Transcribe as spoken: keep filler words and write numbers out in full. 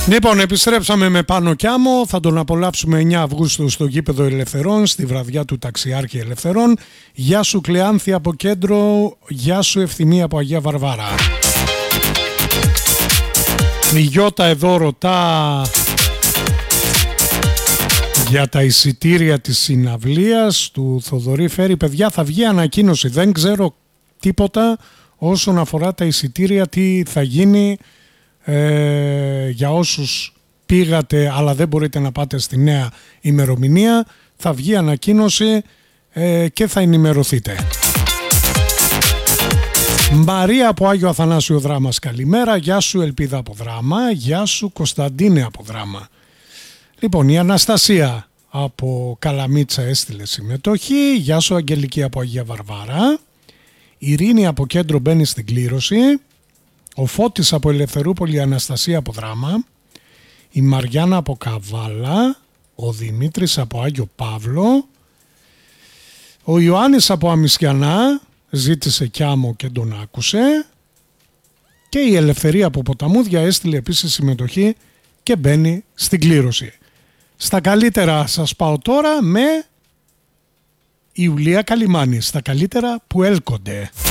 Λοιπόν, επιστρέψαμε με Πάνο Κιάμο. Θα τον απολαύσουμε εννέα Αυγούστου στο γήπεδο Ελευθερών, στη βραδιά του Ταξιάρχη Ελευθερών. Γεια σου Κλεάνθη από Κέντρο, γεια σου Ευθυμία από Αγία Βαρβάρα. Η Γιώτα εδώ ρωτά για τα εισιτήρια της συναυλίας του Θοδωρή Φέρη. Παιδιά, θα βγει ανακοίνωση, δεν ξέρω τίποτα όσον αφορά τα εισιτήρια, τι θα γίνει. Ε, για όσους πήγατε αλλά δεν μπορείτε να πάτε στη νέα ημερομηνία, θα βγει ανακοίνωση ε, και θα ενημερωθείτε. Μαρία από Άγιο Αθανάσιο Δράμας, καλημέρα. Γεια σου Ελπίδα από Δράμα. Γεια σου Κωνσταντίνε από Δράμα. Λοιπόν, η Αναστασία από Καλαμίτσα έστειλε συμμετοχή. Γεια σου Αγγελική από Αγία Βαρβάρα. Η Ειρήνη από Κέντρο μπαίνει στην κλήρωση. Ο Φώτης από Ελευθερούπολη, η Αναστασία από Δράμα, η Μαριάννα από Καβάλα, ο Δημήτρης από Άγιο Παύλο, ο Ιωάννης από Αμισιανά ζήτησε Κιάμο και τον άκουσε, και η Ελευθερία από Ποταμούδια έστειλε επίσης συμμετοχή και μπαίνει στην κλήρωση. Στα καλύτερα σας πάω τώρα με Ιουλία Καλιμάνη, στα καλύτερα που έλκονται.